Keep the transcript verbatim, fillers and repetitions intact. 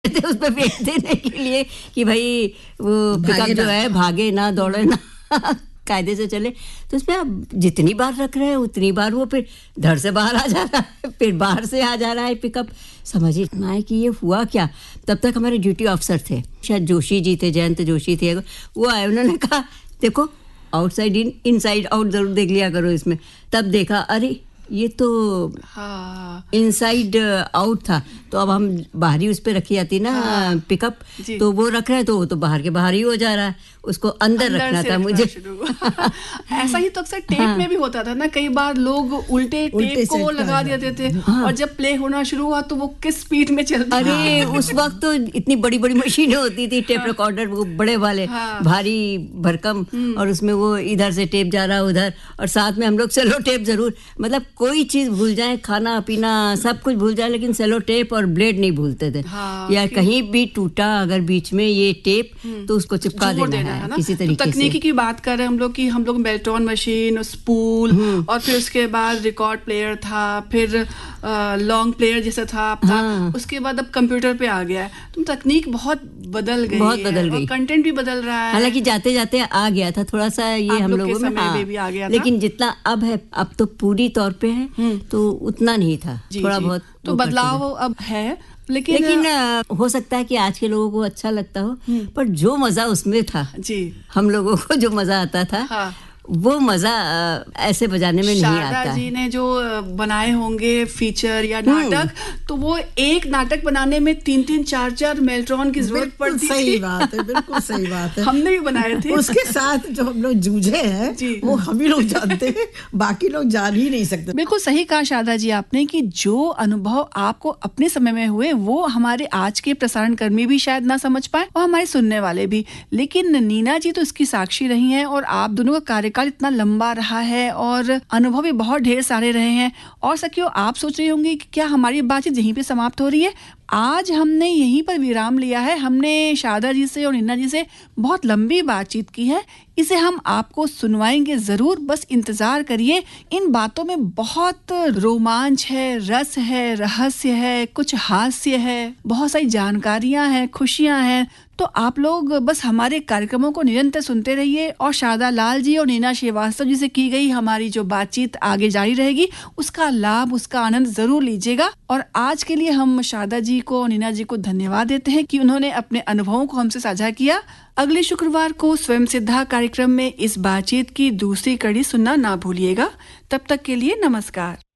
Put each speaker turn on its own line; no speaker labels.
उस पे फेंक देने के लिए कि भाई वो पिकअप जो है भागे ना, दौड़े ना, कायदे से चले। तो उसमें आप जितनी बार रख रहे हैं उतनी बार वो फिर धड़ से बाहर आ जा रहा है, फिर बाहर से आ जा रहा है पिकअप। समझ ही ना है कि ये हुआ क्या। तब तक हमारे ड्यूटी ऑफिसर थे, शायद जोशी जी थे, जयंत जोशी थे, वो आए, उन्होंने कहा देखो आउटसाइड इन, इनसाइड आउट जरूर देख लिया करो इसमें। तब देखा अरे ये तो हाँ। इनसाइड आउट था, तो अब हम बाहरी उस पे रखी जाती ना हाँ। पिकअप, तो वो रख रहे हैं तो वो तो बाहर के बाहर ही हो जा रहा है, उसको अंदर, अंदर रखना था मुझे।
ऐसा ही तो अक्सर टेप हाँ। में भी होता था ना, कई बार लोग उल्टे, उल्टे टेप को लगा देते थे हाँ। और जब प्ले होना शुरू हुआ तो वो किस स्पीड में चलता।
अरे उस वक्त तो इतनी बड़ी बड़ी मशीनें होती थी, टेप रिकॉर्डर वो बड़े वाले हाँ। भारी भरकम, और उसमें वो इधर से टेप जा रहा उधर, और साथ में हम लोग सेलो टेप जरूर, मतलब कोई चीज भूल जाए, खाना पीना सब कुछ भूल जाए, लेकिन सेलो टेप और ब्लेड नहीं भूलते थे हाँ। या कहीं भी टूटा अगर बीच में ये टेप तो उसको चिपका देना, देना है, है किसी तरीके
तो तकनीकी की बात कर रहे हैं हम लोग कि हम लोग बेल्ट्रॉन मशीन, स्पूल, और फिर उसके बाद रिकॉर्ड प्लेयर था, फिर लॉन्ग प्लेयर जैसा था हाँ। उसके बाद अब कंप्यूटर पे आ गया है। तो तकनीक बहुत बदल गई
बहुत बदल गई,
कंटेंट भी बदल रहा है।
हालांकि जाते जाते आ गया था थोड़ा सा ये हम लोगों में हाँ,
में भी आ गया था।
लेकिन जितना अब है अब तो पूरी तौर पे है, तो उतना नहीं था, थोड़ा जी, बहुत
तो बदलाव अब है। लेकिन,
लेकिन आ, हो सकता है कि आज के लोगों को अच्छा लगता हो, पर जो मजा उसमें था जी, हम लोगों को जो मजा आता था हाँ। वो मजा ऐसे बजाने में नहीं आता।
शारदा जी ने जो बनाए होंगे फीचर या नाटक, तो वो एक नाटक बनाने में तीन तीन चार चार मेल्ट्रॉन की जरूरत पड़ती थी।
सही बात है, बिल्कुल सही बात है।
हमने भी बनाए थे।
उसके साथ जो हम लोग जूझे हैं वो हम ही लोग जानते हैं, बाकी लोग जान ही नहीं सकते।
बिल्कुल सही कहा शारदा जी आपने कि जो अनुभव आपको अपने समय में हुए वो हमारे आज के प्रसारण कर्मी भी शायद ना समझ पाए और हमारे सुनने वाले भी, लेकिन नीना जी तो इसकी साक्षी रही हैं और आप दोनों का कार्यकाल इतना लंबा रहा है और अनुभव भी बहुत ढेर सारे रहे हैं। और सखियों, आप सोच रही होंगी कि क्या हमारी बातचीत यहीं पे समाप्त हो रही है? आज हमने यहीं पर विराम लिया है। हमने शारदा जी से और नीना जी से बहुत लंबी बातचीत की है, इसे हम आपको सुनवाएंगे जरूर, बस इंतजार करिए। इन बातों में बहुत रोमांच है, रस है, रहस्य है, कुछ हास्य है, बहुत सारी जानकारियां हैं, खुशियां हैं। तो आप लोग बस हमारे कार्यक्रमों को निरंतर सुनते रहिए और शारदा लाल जी और नीना श्रीवास्तव जी से की गई हमारी जो बातचीत आगे जारी रहेगी, उसका लाभ, उसका आनंद जरूर लीजिएगा। और आज के लिए हम शारदा जी को, नीना जी को धन्यवाद देते हैं कि उन्होंने अपने अनुभवों को हमसे साझा किया। अगले शुक्रवार को स्वयं सिद्धा कार्यक्रम में इस बातचीत की दूसरी कड़ी सुनना ना भूलिएगा। तब तक के लिए नमस्कार।